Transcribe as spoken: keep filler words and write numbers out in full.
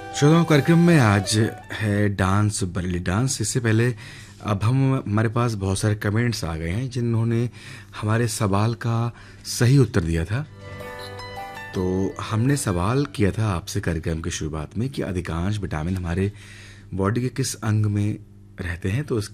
श्रोताओं कार्यक्रम में आज है डांस बरेली डांस। इससे पहले अब हम हमारे पास बहुत सारे कमेंट्स आ गए हैं जिन्होंने हमारे सवाल का सही उत्तर दिया था। तो हमने सवाल किया था आपसे कार्यक्रम की शुरुआत में कि अधिकांश विटामिन हमारे बॉडी के किस अंग में रहते हैं, तो